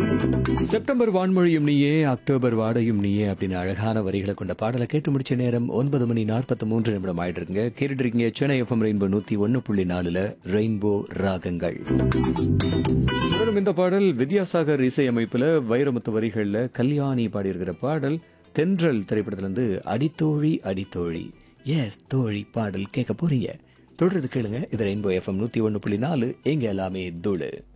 September வான்மொழியும் நீயே, October வாடையும் நீயே அப்படின்னு அழகான வரிகளை கொண்ட பாடலை கேட்டு முடிச்ச நேரம் 9:43 ஆயிட்டு இருக்குங்க. கேட்டுட்டு இருக்கீங்க சென்னை எஃப்எம் ரெயின்போ 101.4ல ரெயின்போ ராகங்கள். மேலும் இந்த பாடல் வித்யாசாகர் இசையமைப்புல வைரமுத்து வரிகள்ல கல்யாணி பாடியிருக்கிற பாடல் தென்றல் திரைப்படத்திலிருந்து அடித்தோழி அடித்தோழி. எஸ் தோழி பாடல் கேட்க போறீங்க. தொடர்ந்து கேளுங்க. இது ரெயின்போ எஃப்எம் 101.4 எங்க எல்லாமே தூளு.